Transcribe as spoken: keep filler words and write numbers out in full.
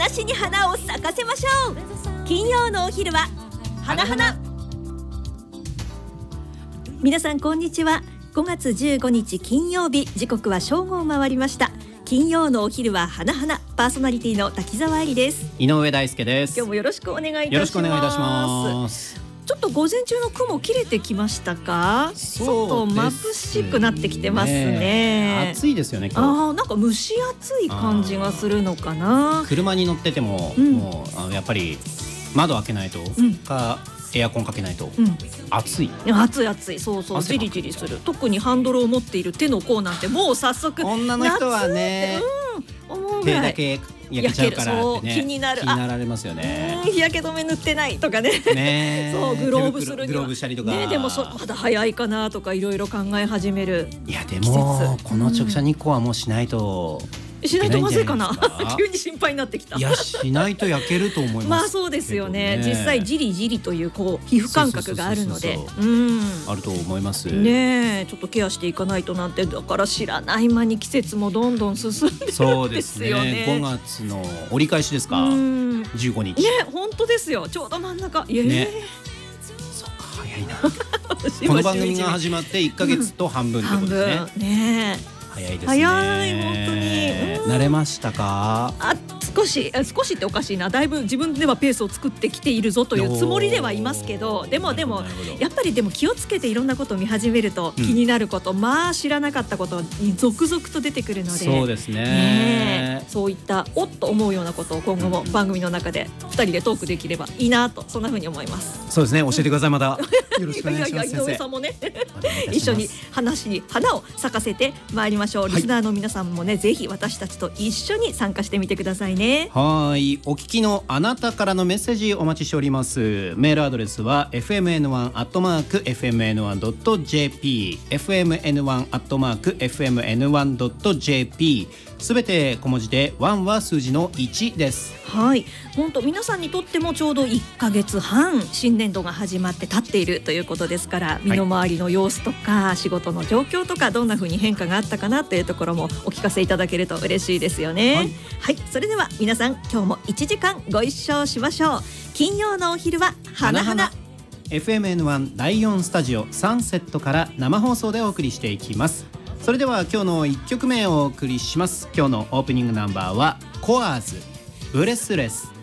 話に花を咲かせましょう。金曜のお昼は花々。皆さんこんにちは。ごがつじゅうごにち金曜日、時刻は正午を回りました。金曜のお昼は花々、パーソナリティの滝沢愛理です。 井上大輔です。 今日もよろしくお願いいたします。 よろしくお願いいたします。 ちょっと午前中の雲切れてきましたか？ちょっと眩しくなってきてますね。 暑いですよね今日。 あー、なんか蒸し暑い感じがするのかな。 車に乗ってても、うん、もうあのやっぱり窓開けないと、うん、かエアコンかけないと、うん、暑い暑い暑い、そうそう、じりじりする。特にハンドルを持っている手の甲なんてもう早速女の人はね、うん、思うぐらい手だけ焼けちゃうからってね、 気になる、 気になられますよね。 日焼け止め塗ってないとかね、 ねそうグローブするにはグローブしたりとか、 ね、でもそまだ早いかなとかいろいろ考え始める。 いやでもこの直射日光はもうしないと、 うん、しないとまずいかな急に心配になってきた。 いやしないと焼けると思います。 まあそうですよね。実際じりじりというこう皮膚感覚があるので、 あると思いますね。ちょっとケアしていかないとなんて、だから知らない間に季節もどんどん進んでるんですよね。 そうですね。ごがつの折り返しですか。じゅうごにち。 ね、本当ですよ。ちょうど真ん中。いやね。 そっか、早いな。この番組が始まっていっかげつと半分ってことですね。 半分ね。 早いですね。 早い、本当に、 うん、慣れましたか？ あ、少し少しっておかしいな。だいぶ自分ではペースを作ってきているぞというつもりではいますけど、でもでもやっぱりでも気をつけていろんなことを見始めると、気になること、うん、まあ知らなかったことに続々と出てくるので、 そうですね。 ね、そういったおっと思うようなことを今後も番組の中でふたりでトークできればいいなと、そんな風に思います。 そうですね。教えてください。またよろしくお願いします。 いやいや、井上さんもね一緒に話に花を咲かせてまいりましょう。リスナーの皆さんもね、ぜひ私たちと一緒に参加してみてくださいね。 はい、お聞きのあなたからのメッセージお待ちしております。メールアドレスは エフエムエヌワン アットマーク エフエムエヌワン ドット ジェーピー エフエムエヌワン アットマーク エフエムエヌワン ドット ジェーピー、 すべて小文字でワンは数字のいちです。 はい、本当皆さんにとってもちょうどいっかげつはん新年度が始まって経っているということですから、身の回りの様子とか、はい、仕事の状況とかどんな風に変化があったかなというところもお聞かせいただけると嬉しいですよね。はい、はい、それでは皆さん今日もいちじかんご一緒しましょう。金曜のお昼は花々。 エフエムエヌワン だいよんスタジオサンセットから生放送でお送りしていきます。それでは今日のいっきょくめをお送りします。今日のオープニングナンバーはコアーズブレスレス。